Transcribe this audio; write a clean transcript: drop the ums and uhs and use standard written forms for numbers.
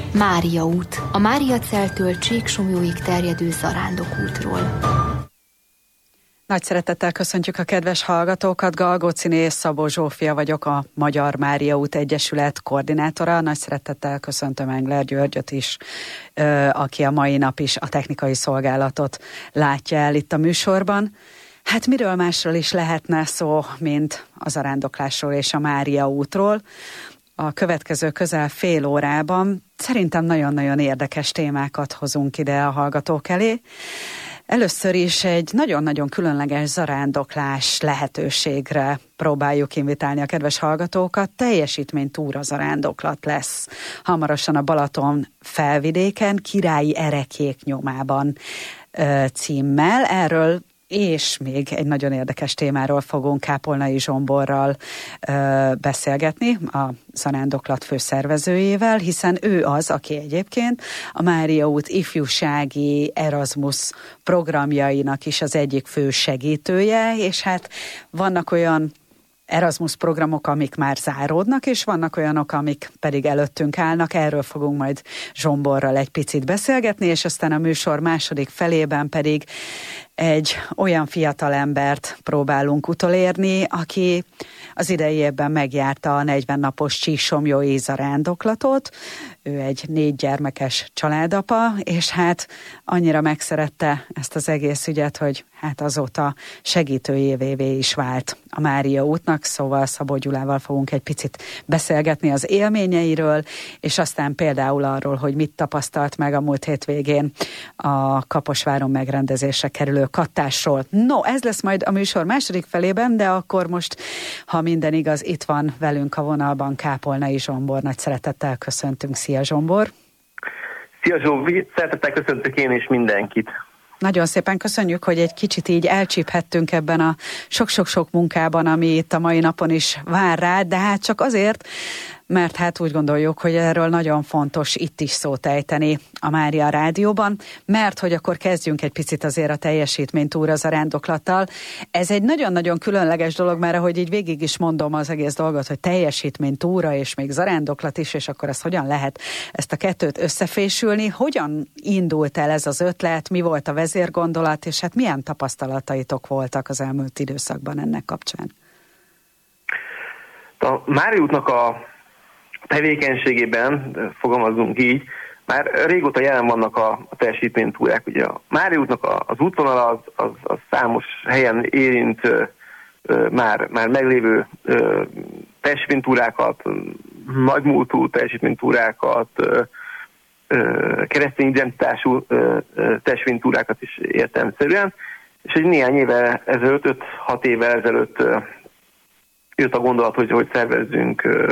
Mária út, a Máriaceltől Csíksomlyóig terjedő zarándokútról. Nagy szeretettel köszöntjük a kedves hallgatókat, Galgóciné Szabó Zsófia vagyok, a Magyar Mária út Egyesület koordinátora. Nagy szeretettel köszöntöm Engler Györgyöt is, aki a mai nap is a technikai szolgálatot látja el itt a műsorban. Hát miről másról is lehetne szó, mint a zarándoklásról és a Mária útról. A következő közel fél órában szerintem nagyon-nagyon érdekes témákat hozunk ide a hallgatók elé. Először is egy nagyon-nagyon különleges zarándoklás lehetőségre próbáljuk invitálni a kedves hallgatókat. Teljesítménytúra zarándoklat lesz hamarosan a Balaton felvidéken, Királyi Ereklyék nyomában címmel. Erről és még egy nagyon érdekes témáról fogunk Kápolnai Zsomborral beszélgetni, a zarándoklat főszervezőjével, hiszen ő az, aki egyébként a Mária út ifjúsági Erasmus programjainak is az egyik fő segítője, és hát vannak olyan Erasmus programok, amik már záródnak, és vannak olyanok, amik pedig előttünk állnak. Erről fogunk majd Zsomborral egy picit beszélgetni, és aztán a műsor második felében pedig egy olyan fiatalembert próbálunk utolérni, aki az idei évben megjárta a 40 napos csíksomlyói zarándoklatot. Ő egy 4 gyermekes családapa, és hát annyira megszerette ezt az egész ügyet, hogy hát azóta segítőjévé is vált a Mária útnak, szóval Szabó Gyulával fogunk egy picit beszélgetni az élményeiről, és aztán például arról, hogy mit tapasztalt meg a múlt hétvégén a Kaposváron megrendezésre kerülő kattásról. No, ez lesz majd a műsor második felében, de akkor most, ha minden igaz, itt van velünk a vonalban Kápolnai Zsombor. Nagy szeretettel köszöntünk. Szia, Zsombor! Szia, Zsófi! Szeretettel köszöntök én és mindenkit! Nagyon szépen köszönjük, hogy egy kicsit így elcsíphettünk ebben a sok-sok-sok munkában, ami itt a mai napon is vár rád, de hát csak azért, mert hát úgy gondoljuk, hogy erről nagyon fontos itt is szót ejteni a Mária Rádióban, mert hogy akkor kezdjünk egy picit azért a teljesítménytúra zarándoklattal. Ez egy nagyon-nagyon különleges dolog, mert ahogy így végig is mondom az egész dolgot, hogy teljesítménytúra és még zarándoklat is, és akkor ezt hogyan lehet ezt a kettőt összefésülni? Hogyan indult el ez az ötlet, mi volt a vezérgondolat, és hát milyen tapasztalataitok voltak az elmúlt időszakban ennek kapcsán? A Mária útnak a tevékenységében, fogalmazunk így, már régóta jelen vannak a teljesítménytúrák. Ugye a Mária útnak az útvonala az számos helyen érint már meglévő teljesítménytúrákat, nagymúltú teljesítménytúrákat, keresztény identitású teljesítménytúrákat is értelemszerűen, és egy néhány éve ezelőtt, 5-6 évvel ezelőtt jött a gondolat, hogy szervezzünk